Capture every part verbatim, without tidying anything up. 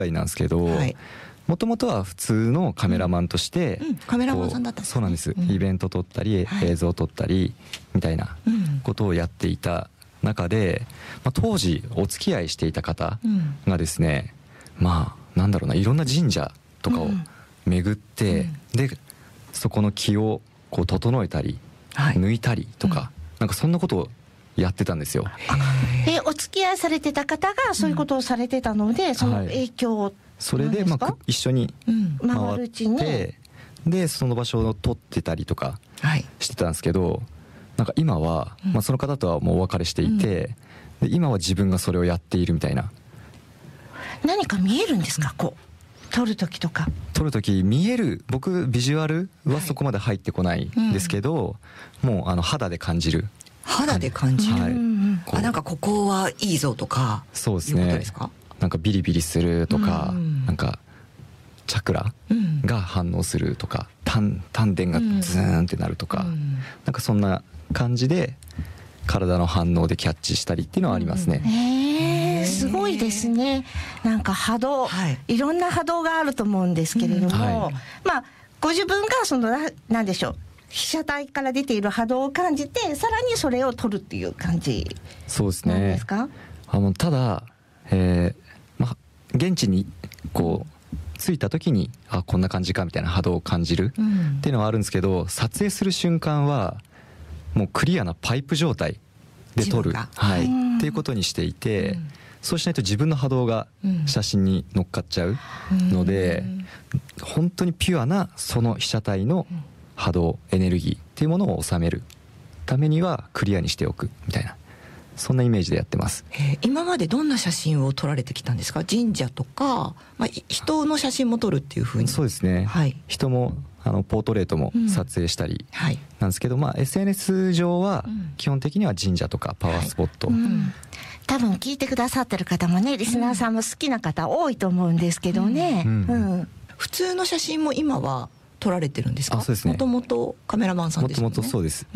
なんですけど、もともとは普通のカメラマンとして、 うんうん、カメラマンさんだったんですね。 そうなんです、うん、イベント撮ったり、はい、映像撮ったりみたいなことをやっていた中で、まあ、当時お付き合いしていた方がですね、うん、まあなんだろうないろんな神社とかを巡って、うん、でそこの気をこう整えたり、はい、抜いたりとか、うん、なんかそんなことをやってたんですよ。 えお付き合いされてた方がそういうことをされてたので、うん、その影響を、はい、 それでまあ一緒に回って、うん、でその場所を撮ってたりとかしてたんですけど、はい、なんか今は、まあ、その方とはもうお別れしていて、うん、で今は自分がそれをやっているみたいな。 何か見えるんですか、こう撮る時とか。 撮る時見える、僕ビジュアルはそこまで入ってこないんですけど、はい、もうあの肌で感じる。 肌で感じる、はい、あなんかここはいいぞとか。 そうですね、いうことですか。なんかビリビリするとか、うん、なんかチャクラが反応するとか、丹丹田がズーンってなるとか、うん、なんかそんな感じで体の反応でキャッチしたりっていうのはありますね。 うん、へー、すごいですね。なんか波動、はい、いろんな波動があると思うんですけれども、うんはい、まあご自分がそのなんでしょう、被写体から出ている波動を感じて、さらにそれを取るっていう感じなんですか？ そうですね。あのただ、えーまあ、現地にこう着いた時にあこんな感じかみたいな波動を感じるっていうのはあるんですけど、うん、撮影する瞬間はもうクリアなパイプ状態で撮る、はい、っていうことにしていて、うん、そうしないと自分の波動が写真に乗っかっちゃうので、うん、本当にピュアなその被写体の波動エネルギーっていうものを収めるためにはクリアにしておくみたいな、そんなイメージでやってます。 えー、今までどんな写真を撮られてきたんですか？神社とか、まあ、人の写真も撮るっていうふうに。 そうですね、はい、人もあのポートレートも撮影したりなんですけど、うんはい、まあ、エスエヌエス 上は基本的には神社とかパワースポット、はいうん、 多分聞いてくださってる方もね、リスナーさんも好きな方多いと思うんですけどね、うんうんうん、 普通の写真も今は撮られてるんですか？ あ、そうですね、 もともとカメラマンさんですよね。 もともとそうです、うん、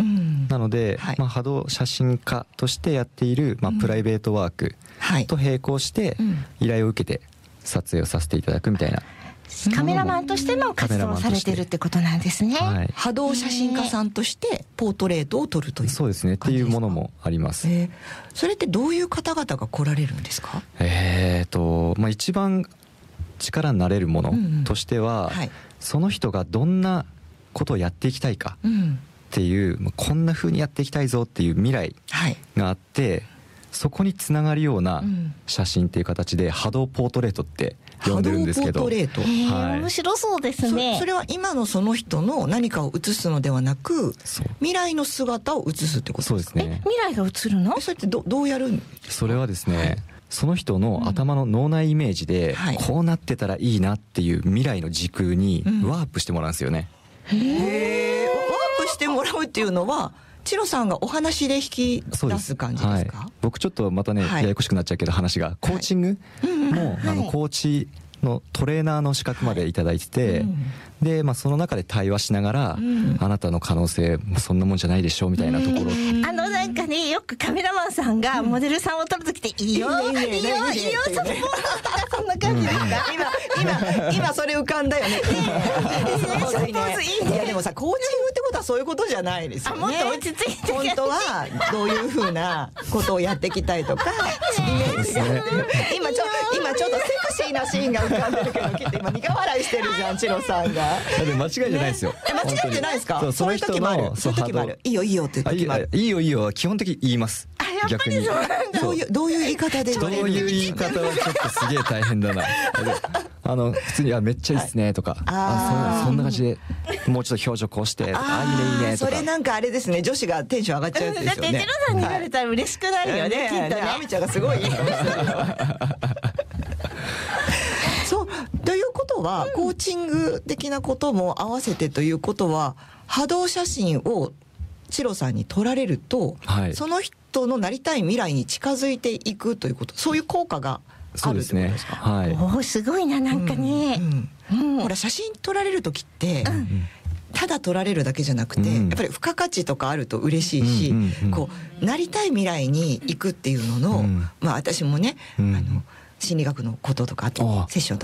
なので、はい、まあ、波動写真家としてやっている、まあ、プライベートワークと並行して依頼を受けて撮影をさせていただくみたいな、 カメラマンとしての活動をされてるってことなんですね。はい、 波動写真家さんとしてポートレートを撮るという。 そうですね、っていうものもあります。 えー、それってどういう方々が来られるんですか？ えーと、まあ、一番力になれるものとしては、うんうんはい、その人がどんなことをやっていきたいかっていう、うん、こんな風にやっていきたいぞっていう未来があって、はい、そこにつながるような写真っていう形で波動ポートレートって呼んでるんですけど、 波動ポートレート、 はい、面白そうですね。 そ, それは今のその人の何かを写すのではなく、未来の姿を写すってことですか？ そうですね。 え、未来が写るの？ それって ど, どうやるんですか？ それはですね、はい、その人の頭の脳内イメージで、うん、こうなってたらいいなっていう未来の時空にワープしてもらうんですよね。 うん、へー、ワープしてもらうっていうのはチロさんがお話で引き出す感じですか？はい、 僕ちょっとまたね、はい、ややこしくなっちゃうけど話がコーチングも、はい、あのコーチのトレーナーの資格までいただいてて、はい、うん、で、まあ、その中で対話しながら、うん、あなたの可能性そんなもんじゃないでしょうみたいなところ、うん、 あのなんかね、よくカメラマンさんがモデルさんを撮るときって、いいよいいよいいよいいよ、ちょっとそんな感じですか？ 今今今それ浮かんだよね。いやでもさ、コーチングってことはそういうことじゃないですよね。 もっと落ち着いて、 本当はどういうふうなことをやっていきたいとか、イメージが今ちょ今ちょっとセクシーなシーンが浮かんでるけど、きっと今苦笑いしてるじゃん、チロさんが。 でも間違いじゃないですよ、ね、 間違ってないですか？ そう、 そういう時もある。そういう時もある。いいよいいよって時もある。 いいよいいよは基本的に言います。 あ、やっぱりそうなんだ。 どういうどういう言い方でどういう言い方はちょっとすげえ大変だな。あの普通にあめっちゃいいっすねとか、はい、あそんな感じでもうちょっと表情こうしてとか、あいいねいいねとか。 それなんかあれですね、女子がテンション上がっちゃうやつですよね。 だってジロさんに言われたら嬉しくなるよね、はい、きっとね。 あみちゃんがすごいいい顔してるよ。そうということは、うん、コーチング的なことも合わせてということは、波動写真をチロさんに撮られると、はい、その人のなりたい未来に近づいていくということ、そういう効果があるってことですか？ はい、 おすごいな、なんかね、 うんうんうん、ほら写真撮られる時って、うん、ただ撮られるだけじゃなくて、うん、やっぱり付加価値とかあると嬉しいし、うんうんうん、こうなりたい未来に行くっていうのの、うん、まあ私もね、うん、あの心理学のこととか、あとセッションと